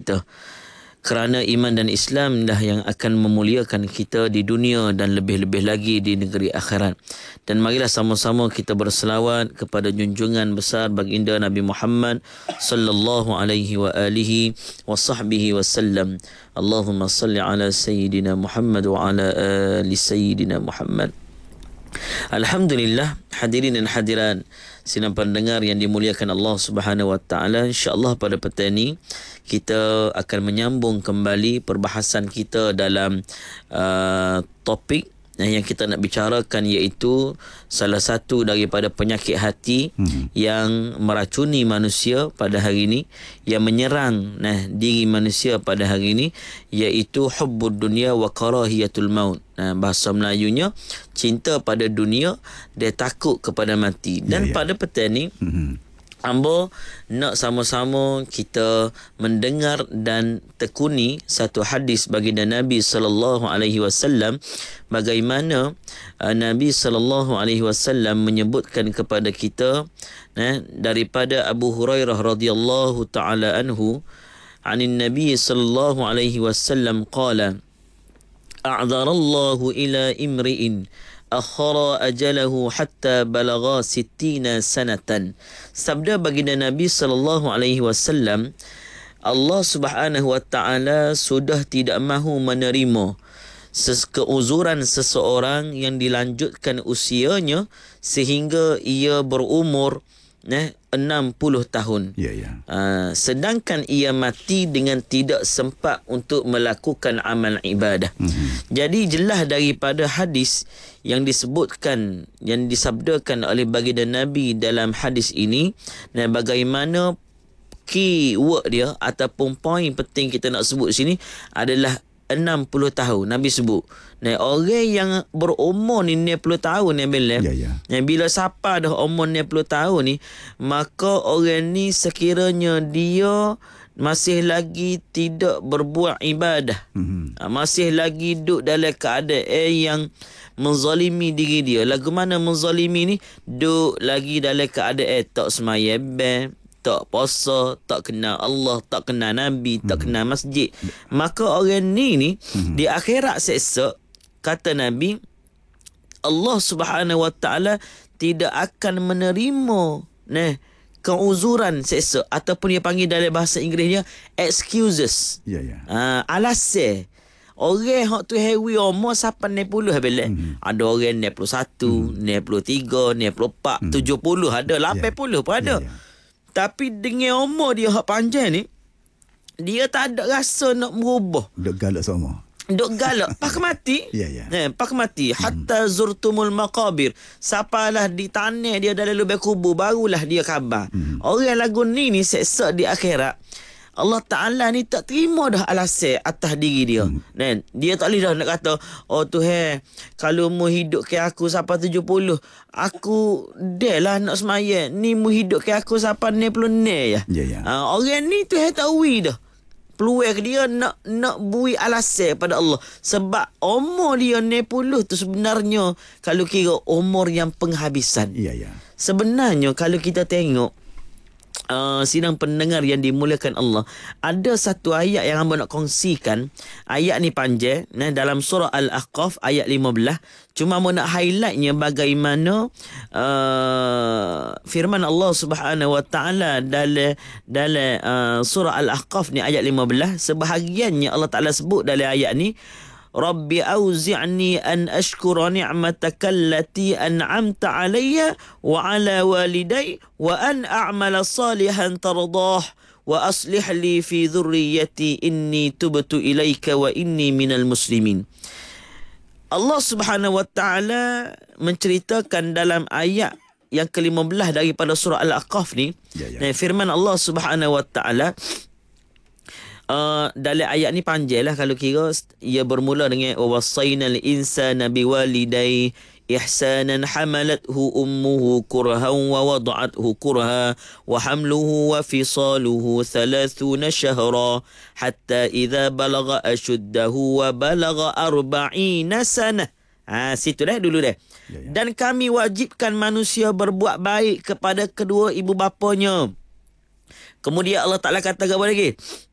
kita. Kerana iman dan Islam dah yang akan memuliakan kita di dunia dan lebih-lebih lagi di negeri akhirat. Dan marilah sama-sama kita berselawat kepada junjungan besar baginda Nabi Muhammad sallallahu alaihi wa alihi wa sahbihi wasallam. Allahumma salli ala Sayyidina Muhammad wa ala ali Sayyidina Muhammad. Alhamdulillah, hadirin dan hadirat sidang pendengar yang dimuliakan Allah Subhanahu wa taala, insya-Allah pada petang ini kita akan menyambung kembali perbahasan kita dalam topik yang kita nak bicarakan, iaitu salah satu daripada penyakit hati yang meracuni manusia pada hari ini, yang menyerang diri manusia pada hari ini, iaitu hubbud dunya wa karahiyatul maut. Bahasa Melayunya, cinta pada dunia, dia takut kepada mati. Dan pada petang ni Ambo nak sama-sama kita mendengar dan tekuni satu hadis baginda Nabi sallallahu alaihi wasallam, bagaimana Nabi sallallahu alaihi wasallam menyebutkan kepada kita daripada Abu Hurairah radhiyallahu taala anhu, anin Nabi sallallahu alaihi wasallam qala a'dzarallahu ila imri'in akhara ajalahu hatta balagha 60 sanatan. Sabda baginda Nabi sallallahu alaihi wasallam, Allah Subhanahu wa taala sudah tidak mahu menerima keuzuran seseorang yang dilanjutkan usianya sehingga ia berumur 60 tahun. Sedangkan ia mati dengan tidak sempat untuk melakukan amal ibadah. Jadi jelas daripada hadis yang disebutkan, yang disabdakan oleh baginda Nabi dalam hadis ini, dan bagaimana keyword dia ataupun poin penting kita nak sebut sini adalah 60 tahun. Nabi sebut orang yang berumur ni 60 tahun ni bila bila siapa dah umur 60 tahun ni, maka orang ni sekiranya dia masih lagi tidak berbuat ibadah, masih lagi duduk dalam keadaan yang menzalimi diri dia. Lagu mana menzalimi ni? Duduk lagi dalam keadaan tak semayang, tak puasa, tak kenal Allah, tak kenal Nabi, tak kenal masjid. Maka orang ni di akhirat seksa, kata Nabi, Allah Subhanahu wa taala tidak akan menerima keuzuran seksa, ataupun dia panggil dalam bahasa Inggerisnya excuses. Alasan. Orang hak tu hewi umur sampai 60 habis. Ada orang 61, 63, 64, 70, ada 80 pun ada. Tapi dengan umur dia hak panjang ni, dia tak ada rasa nak berubah. Duk galak semua. Duk galak pak mati. Pak mati hatta zurtumul maqabir. Sapalah di tanah dia dalam lubang kubur, barulah dia khabar. Orang lagu ni seksa di akhirat, Allah Ta'ala ni tak terima dah alasan atas diri dia. Dia tak boleh dah nak kata, oh Tuhan, kalau mu hidup ke aku sampai 70, aku dah lah nak semayang. Ni mu hidup ke aku sampai 60 ni ya. Orang ni Tuhan tahu dah. Peluang dia nak bui alasan pada Allah. Sebab umur dia 60 tu sebenarnya kalau kira umur yang penghabisan. Sebenarnya kalau kita tengok, sidang pendengar yang dimuliakan Allah, ada satu ayat yang hamba nak kongsikan. Ayat ni panjang, dalam surah Al-Ahqaf ayat 15. Cuma hamba nak highlightnya bagaimana firman Allah Subhanahu wa taala dalam surah Al-Ahqaf ni ayat 15. Sebahagiannya Allah Taala sebut dalam ayat ni, Rabbi auzi'ni an ashkura ni'mataka allati an'amta alayya wa ala walidayya wa an a'mala salihan tardah wa aslih li fi dhurriyyati inni tubtu ilaika wa inni minal muslimin. Allah Subhanahu wa taala menceritakan dalam ayat yang ke-15 daripada surah Al-Ahqaf ni, firman Allah Subhanahu wa taala, dalam ayat ni panjang lah kalau kira. Ia bermula dengan wasainal insana biwalidayhi ihsanan hamalathu ummuhu kurhan wa wada'athu kurha wa hamluhu wa fisaluhu 30 shahra hatta idza balagha ashuddahu wa balagha 40 sanah. Situ dah dulu dah. Dan kami wajibkan manusia berbuat baik kepada kedua ibu bapanya. Kemudian Allah Ta'ala kata apa lagi?